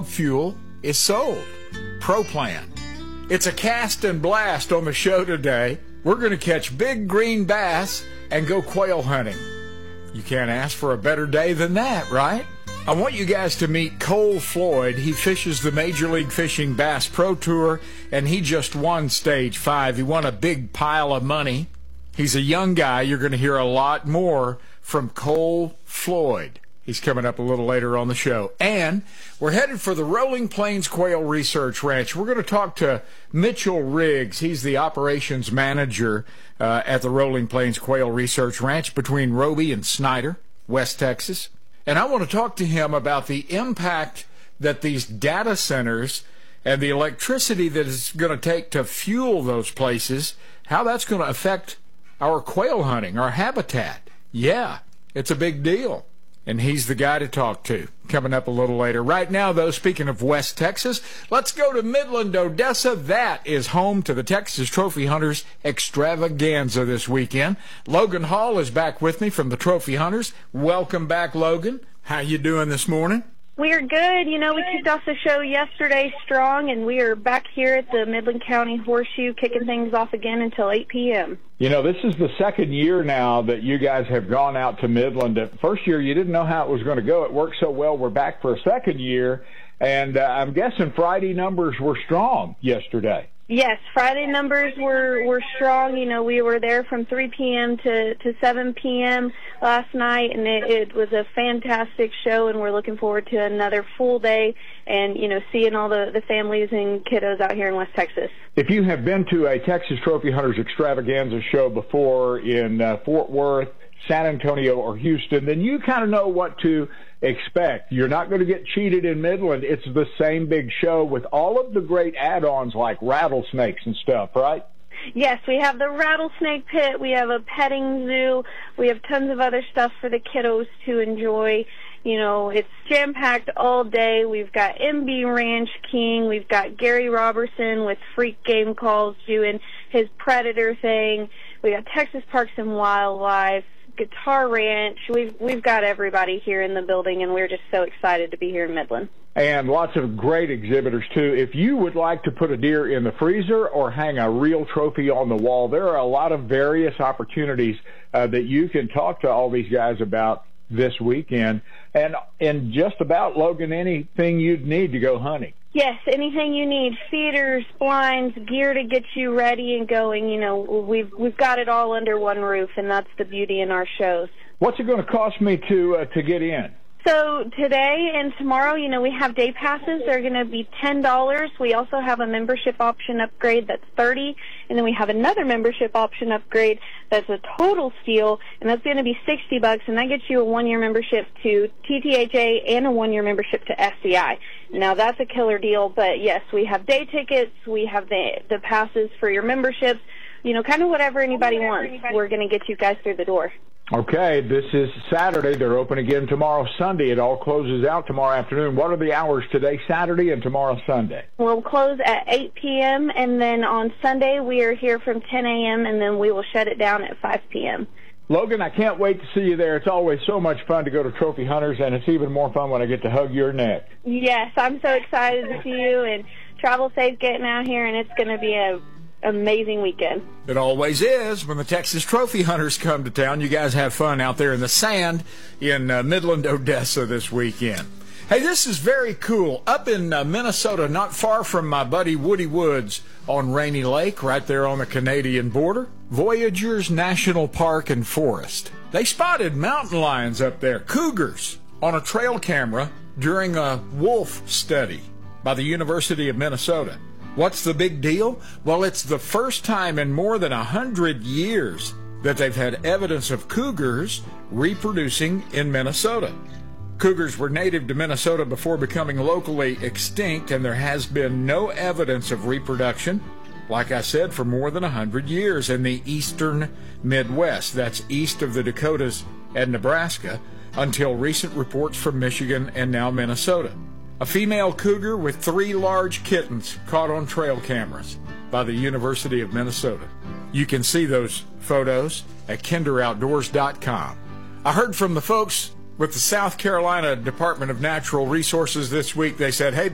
dog fuel is sold. ProPlan. It's a cast and blast on the show today. We're going to catch big green bass and go quail hunting. You can't ask for a better day than that, right? I want you guys to meet Cole Floyd. He fishes the Major League Fishing Bass Pro Tour, and he just won Stage 5. He won a big pile of money. He's a young guy. You're going to hear a lot more from Cole Floyd. He's coming up a little later on the show. And we're headed for the Rolling Plains Quail Research Ranch. We're going to talk to Mitchell Riggs. He's the operations manager at the Rolling Plains Quail Research Ranch between Roby and Snyder, West Texas. And I want to talk to him about the impact that these data centers and the electricity that it's going to take to fuel those places, how that's going to affect our quail hunting, our habitat. Yeah, it's a big deal. And he's the guy to talk to. Coming up a little later. Right now, though, speaking of West Texas, let's go to Midland, Odessa. That is home to the Texas Trophy Hunters extravaganza this weekend. Logan Hall is back with me from the Trophy Hunters. Welcome back, Logan. How you doing this morning? We're good. You know, we kicked off the show yesterday strong, and we are back here at the Midland County Horseshoe kicking things off again until 8 p.m. You know, this is the second year now that you guys have gone out to Midland. The first year, you didn't know how it was going to go. It worked so well. We're back for a second year, and I'm guessing Friday numbers were strong yesterday. Yes, Friday numbers were strong. You know, we were there from 3 p.m. to 7 p.m. last night, and it was a fantastic show, and we're looking forward to another full day and, you know, seeing all the families and kiddos out here in West Texas. If you have been to a Texas Trophy Hunters extravaganza show before in Fort Worth, San Antonio, or Houston, then you kind of know what to expect. You're not going to get cheated in Midland. It's the same big show with all of the great add-ons like rattlesnakes and stuff, right? Yes, we have the rattlesnake pit, we have a petting zoo, we have tons of other stuff for the kiddos to enjoy. You know, it's jam-packed all day. We've got MB Ranch King, we've got Gary Robertson with Freak Game Calls doing his Predator thing, we got Texas Parks and Wildlife, Guitar Ranch. We've got everybody here in the building, and we're just so excited to be here in Midland. And lots of great exhibitors, too. If you would like to put a deer in the freezer or hang a real trophy on the wall, there are a lot of various opportunities that you can talk to all these guys about this weekend. And just about, Logan, anything you'd need to go hunting. Yes, anything you need, feeders, blinds, gear to get you ready and going. You know, we've got it all under one roof, and that's the beauty in our shows. What's it going to cost me to get in? So today and tomorrow, you know, we have day passes. They're going to be $10. We also have a membership option upgrade that's $30, and then we have another membership option upgrade that's a total steal, and that's going to be $60, and that gets you a one-year membership to TTHA and a one-year membership to SCI. Now, that's a killer deal, but yes, we have day tickets, we have the passes for your memberships, you know, kind of whatever anybody wants. We're going to get you guys through the door. Okay, this is Saturday. They're open again tomorrow, Sunday. It all closes out tomorrow afternoon. What are the hours today, Saturday, and tomorrow, Sunday? We'll close at 8 p.m., and then on Sunday we are here from 10 a.m., and then we will shut it down at 5 p.m. Logan, I can't wait to see you there. It's always so much fun to go to Trophy Hunters, and it's even more fun when I get to hug your neck. Yes, I'm so excited to see you, and travel safe getting out here, and it's going to be a amazing weekend. It always is when the Texas Trophy Hunters come to town. You guys have fun out there in the sand in Midland, Odessa this weekend. Hey, this is very cool. Up in Minnesota, not far from my buddy Woody Woods on Rainy Lake, right there on the Canadian border, Voyageurs National Park and Forest. They spotted mountain lions up there, cougars, on a trail camera during a wolf study by the University of Minnesota. What's the big deal? Well, it's the first time in more than 100 years that they've had evidence of cougars reproducing in Minnesota. Cougars were native to Minnesota before becoming locally extinct, and there has been no evidence of reproduction, like I said, for more than 100 years in the eastern Midwest. That's east of the Dakotas and Nebraska, until recent reports from Michigan and now Minnesota. A female cougar with 3 large kittens caught on trail cameras by the University of Minnesota. You can see those photos at kinderoutdoors.com. I heard from the folks with the South Carolina Department of Natural Resources this week. They said, hey,